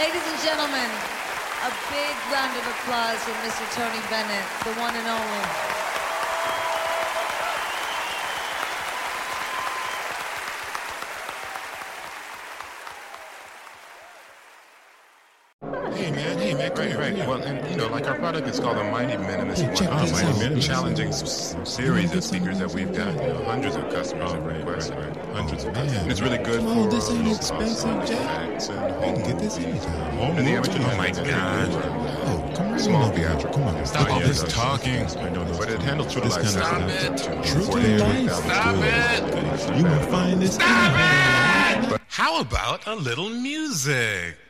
Ladies and gentlemen, a big round of applause for Mr. Tony Bennett, the one and only. Hey man, right. Well, and like our product is called the Mighty Minimus One. Challenging series of speakers that we've got. Hundreds of customers have requested. Hundreds of customers. And it's really good for this ain't expensive, Jack. Get this anytime. And the amateur, oh my God. Oh, come on. Small theatrical. Come on. Stop all this talking. I know this. But it handles true to life. Stop it. True to life. Stop it. You will find this. Stop it. How about a little music?